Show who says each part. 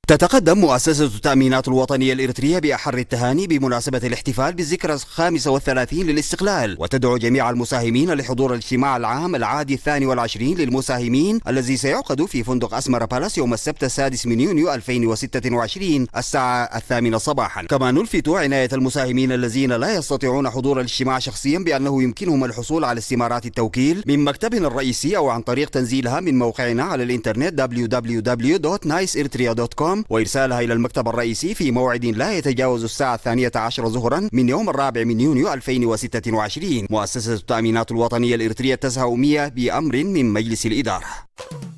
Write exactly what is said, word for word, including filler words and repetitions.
Speaker 1: تتقدم مؤسسة التأمينات الوطنية الإريترية بأحر التهاني بمناسبة الاحتفال بالذكرى الخامسة والثلاثين للاستقلال، وتدعو جميع المساهمين لحضور الاجتماع العام العادي الثاني والعشرين للمساهمين الذي سيعقد في فندق أسمر بالاس يوم السبت السادس من يونيو ألفين وستة وعشرين الساعة الثامنة صباحا. كما نلفت عناية المساهمين الذين لا يستطيعون حضور الاجتماع شخصيا بأنه يمكنهم الحصول على استمارات التوكيل من مكتبنا الرئيسي أو عن طريق تنزيلها من موقعنا على الإنترنت دبليو دبليو دبليو دوت نايس إريتريا دوت كوم وإرسالها إلى المكتب الرئيسي في موعد لا يتجاوز الساعة الثانية عشر ظهرا من يوم الرابع من يونيو ألفين وستة وعشرين. مؤسسة التأمينات الوطنية الإريترية تسعى أمية بأمر من مجلس الإدارة.